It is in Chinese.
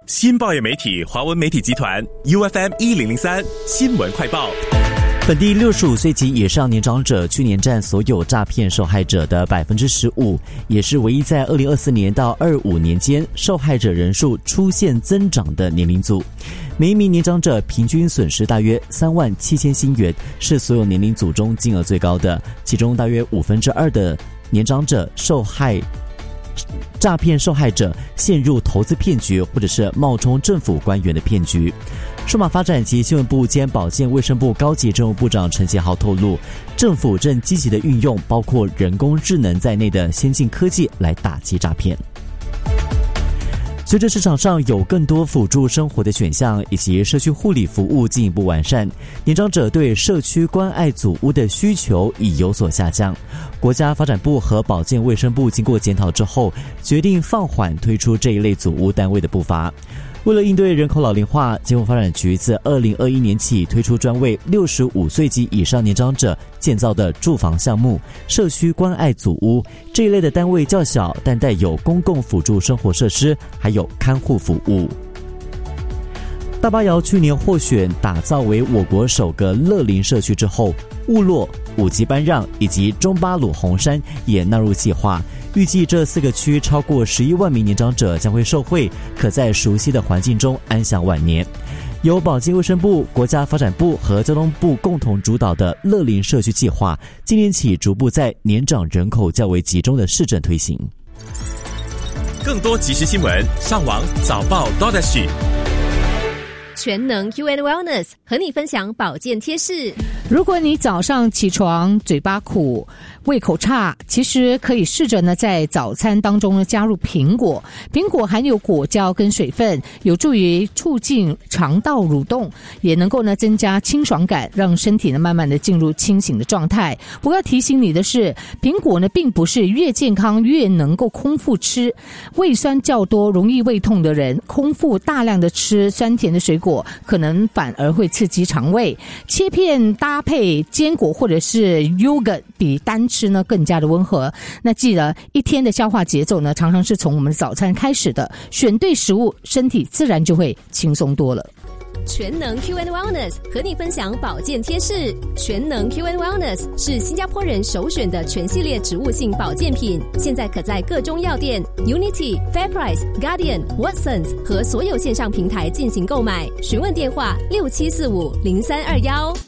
新报业媒体华文媒体集团 UFM1003 新闻快报。 本地65岁及以上年长者去年占所有诈骗受害者的 15%， 也是唯一在2024年到25年间受害者人数出现增长的年龄组。每一名年长者平均损失大约37000新元，是所有年龄组中金额最高的，其中大约2/5的年长者诈骗受害者陷入投资骗局或者是冒充政府官员的骗局。数码发展及新闻部兼保健卫生部高级政务部长陈杰豪透露，政府正积极的运用包括人工智能在内的先进科技来打击诈骗。随着市场上有更多辅助生活的选项以及社区护理服务进一步完善，年长者对社区关爱组屋的需求已有所下降。国家发展部和保健卫生部经过检讨之后，决定放缓推出这一类组屋单位的步伐。为了应对人口老龄化，经济发展局自2021年起推出专为65岁及以上年长者建造的住房项目社区关爱组屋。这一类的单位较小，但带有公共辅助生活设施，还有看护服务。大巴窑去年获选打造为我国首个乐龄社区之后，雾落、五级班让以及中巴鲁红山也纳入计划。预计这4个区超过11万名年长者将会受惠，可在熟悉的环境中安享晚年。由保健卫生部、国家发展部和交通部共同主导的乐龄社区计划，今年起逐步在年长人口较为集中的市镇推行。 更多即时新闻，上网早报 .SG。 全能 UN Wellness 和你分享保健贴士。 如果你早上起床嘴巴苦、胃口差，其实可以试着呢在早餐当中呢加入苹果。苹果含有果胶跟水分，有助于促进肠道蠕动，也能够呢增加清爽感，让身体呢慢慢的进入清醒的状态。不过要提醒你的是，苹果呢并不是越健康越能够空腹吃。胃酸较多、容易胃痛的人，空腹大量的吃酸甜的水果，可能反而会刺激肠胃。切片搭配坚果或者是 yogurt 比单吃呢更加的温和。那记得一天的消化节奏呢，常常是从我们的早餐开始的，选对食物，身体自然就会轻松多了。 全能 QN Wellness 和你分享保健贴士。全能 QN Wellness 是新加坡人首选的全系列植物性保健品，现在可在各中药店、Unity、FairPrice、Guardian、Watsons 和所有线上平台进行购买。询问电话67450321。